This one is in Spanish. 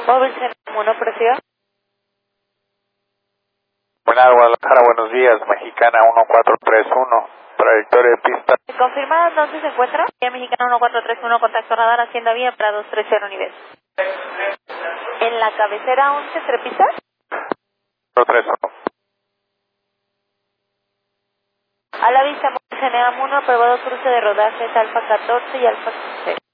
Móvil CN1, presión. Buenas, Guadalajara, buenos días, Mexicana 1431, trayectoria de pista. ¿Confirmada dónde se encuentra? Vía Mexicana 1431, contacto radar, Hacienda Vía, para 230 nivel. ¿En la cabecera 11, entre pistas? 431. A la vista, Móvil CN1, aprobado cruce de rodajes Alfa 14 y Alfa 15.